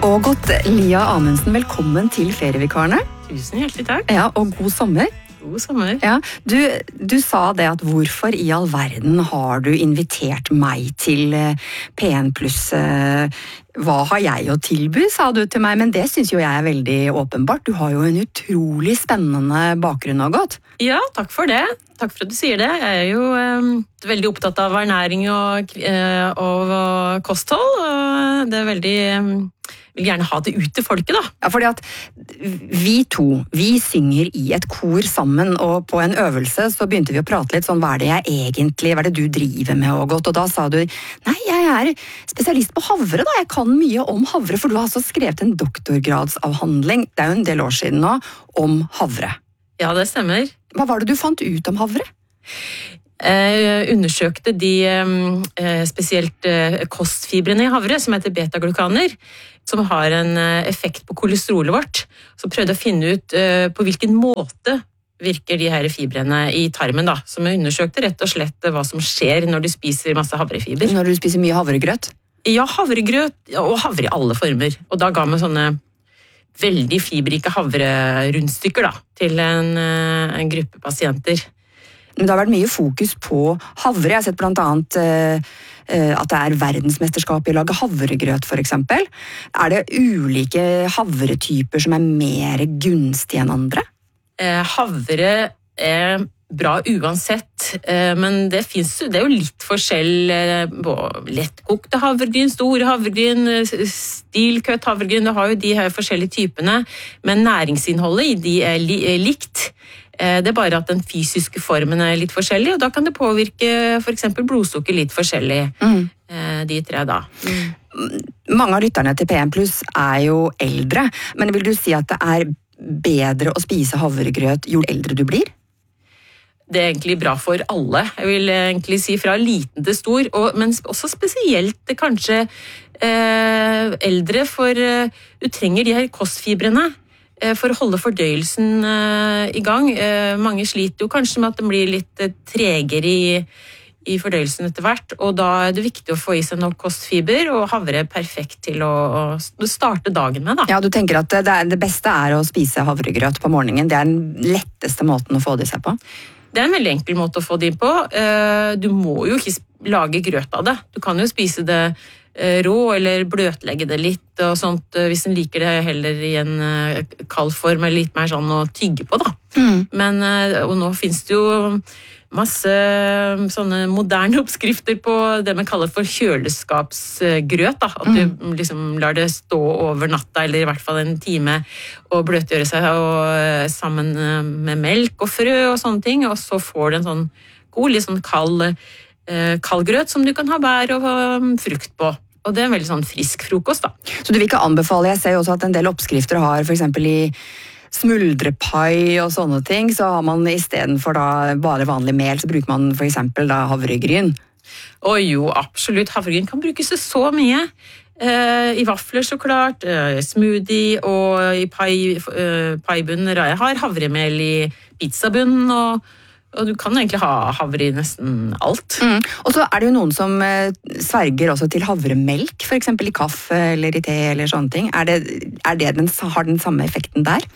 Ågot Lia Amundsen, velkommen til Ferievikarene. Tusen hjertelig takk. Ja, og god sommer. God sommer. Ja, du sa det at hvorfor i all verden har du invitert meg til P1 pluss? Hva har jeg å tilby, sa du til meg, men det synes jo jeg er veldig åpenbart. Du har jo en utrolig spennende bakgrunn, Ågot. Ja, takk for det. Takk for at du sier det. Jeg er jo veldig opptatt av ernæring og kosthold, og det er veldig... vil gjerne ha det ut til folket, da. Ja, fordi at vi synger i et kor sammen, og på en øvelse så begynte vi å prate litt sånn, hva er det du driver med, Ågot? Og da sa du, nei, jeg er spesialist på havre da, jeg kan mye om havre, for du har altså skrevet en doktorgradsavhandling, det er jo en del år siden nå, om havre. Ja, det stemmer. Hva var det du fant ut om havre? Jeg undersøkte de spesielt kostfibrene i havre, som heter beta-glukaner, som har en effekt på kolesterolet vårt. Så prøvde jeg å finne ut på hvilken måte virker de her fibrene i tarmen, da. Som jeg undersøkte rett og slett hva som skjer når du spiser masse havrefiber. Når du spiser mye havregrøt? Ja, havregrøt og havre i alle former. Og da ga meg sånne veldig fiberrike havrerundstykker da, til en gruppe pasienter. Men det har vært mye fokus på havre. Jeg har sett blant annet at det er verdensmesterskap i å lage havregrøt, for eksempel. Er det ulike havretyper som er mer gunstige enn andre? Havre er bra uansett, men det er jo litt forskjell på lettkokte havregryn, store havregryn, stilkøtt havregryn. Du har jo de her forskjellige typene, men næringsinnholdet i de er likt. Det er bare at den fysiske formen er litt forskjellig, og da kan det påvirke for eksempel blodsukker litt forskjellig, de tre da. Mange av lytterne til P1 Plus er jo eldre, men vil du si at det er bedre å spise havregrøt jo eldre du blir? Det er egentlig bra for alle, jeg vil egentlig si fra liten til stor, men også spesielt kanskje eldre, for du trenger de her kostfibrene for å holde fordøyelsen i gang. Mange sliter jo kanskje med at den blir litt tregere i fordøyelsen etter hvert, og da er det viktig å få i seg nok kostfiber, og havre er perfekt til å starte dagen med, da. Ja, du tenker at det beste er å spise havregrøt på morgenen, det er den letteste måten å få det i seg på? Det er en veldig enkel måte å få det inn på. Du må jo ikke lage grøt av det. Du kan jo spise det rå, eller bløtlegge det litt, og sånt, hvis en liker det heller i en kald form, eller litt mer sånn å tygge på, da. Men, og nå finnes det jo masse sånne moderne oppskrifter på det man kaller for kjøleskapsgrøt, da. At du liksom lar det stå over natta, eller i hvert fall en time, og bløtgjøre seg sammen med melk og frø og sånne ting, og så får du en sånn god, litt sånn kald grøt som du kan ha bær og frukt på. Og det er en veldig sånn frisk frokost, da. Så du vil ikke anbefale, jeg ser jo også at en del oppskrifter har for eksempel i smuldrepai og sånne ting, så har man i stedet for da bare vanlig mel, så bruker man for eksempel da havregryn. Jo, absolutt. Havregryn kan brukes så mye. I vafler så klart, smoothie og i paibunner. Jeg har havremel i pizzabunnen, og du kan egentlig ha havre i nesten alt. Og så er det jo noen som sverger også til havremelk, for eksempel i kaffe eller i te eller sånne ting. Har den samme effekten der?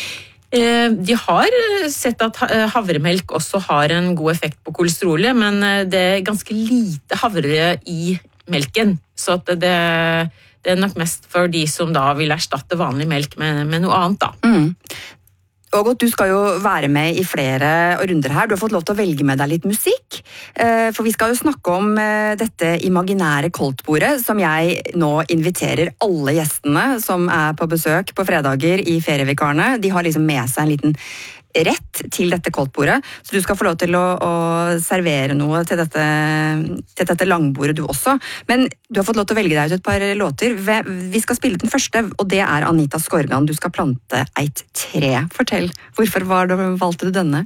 De har sett at havremelk også har en god effekt på kolesterolet, men det er ganske lite havre i melken, så at det er nok mest for de som da vil erstatte vanlig melk med noe annet, da. Ågot, du skal jo være med i flere runder her. Du har fått lov til å velge med deg litt musikk. For vi skal jo snakke om dette imaginære koldtbordet, som jeg nå inviterer alle gjestene som er på besøk på fredager i Ferievikarene. De har liksom med seg en liten rett til dette koldtbordet, så du skal få lov til å servere noe til dette langbordet du også. Men du har fått lov til å velge deg ut et par låter. Vi skal spille den første, og det er Anita Skorgan. Du skal plante eit tre. Fortell, hvorfor valgte du denne?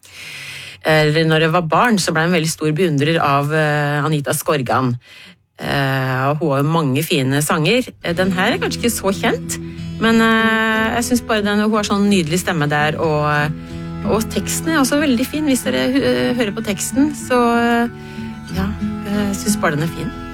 Når jeg var barn, så ble jeg en veldig stor beundrer av Anita Skorgan. Hun har mange fine sanger. Den her er kanskje ikke så kjent, men jeg synes bare hun har sånn nydelig stemme der, og teksten er også veldig fin hvis dere hører på teksten, så ja, jeg synes bare den er fin.